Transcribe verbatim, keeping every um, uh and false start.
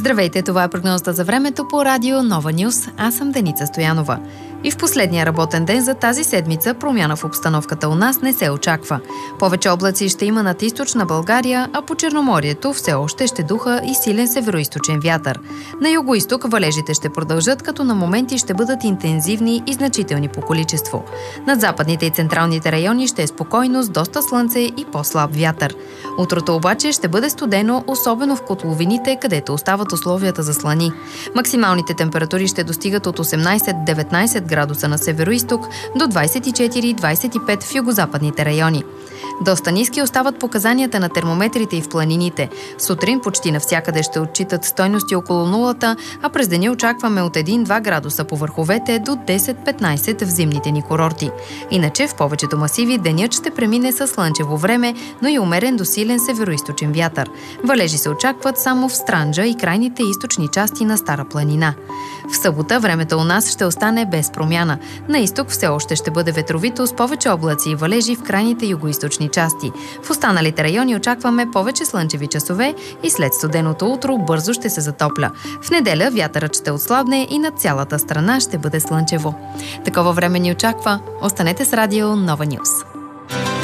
Здравейте, това е прогнозата за времето по радио Нова Нюс. Аз съм Деница Стоянова. И в последния работен ден за тази седмица промяна в обстановката у нас не се очаква. Повече облаци ще има над източна България, а по Черноморието все още ще духа и силен североизточен вятър. На югоизток валежите ще продължат, като на моменти ще бъдат интензивни и значителни по количество. Над западните и централните райони ще е спокойно с доста слънце и по-слаб вятър. Утрото обаче ще бъде студено, особено в котловините, където остават условията за слани. Максималните температури ще достигат от осемнайсет до деветнайсет градуса на североизток до двайсет и четири до двайсет и пет в югозападните райони. Доста ниски остават показанията на термометрите и в планините. Сутрин почти навсякъде ще отчитат стойности около нулата, а през деня очакваме от един до два градуса по върховете до десет до петнайсет в зимните ни курорти. Иначе в повечето масиви денят ще премине със слънчево време, но и умерен до силен североизточен вятър. Валежи се очакват само в Странджа и крайните източни части на Стара планина. В събота времето у нас ще остане без промяна. На изток все още ще бъде ветровито с повече облаци и валежи в крайните югоизточни части. В останалите райони очакваме повече слънчеви часове и след студеното утро бързо ще се затопля. В неделя вятърът ще отслабне и над цялата страна ще бъде слънчево. Такова време ни очаква. Останете с радио Нова Нюс.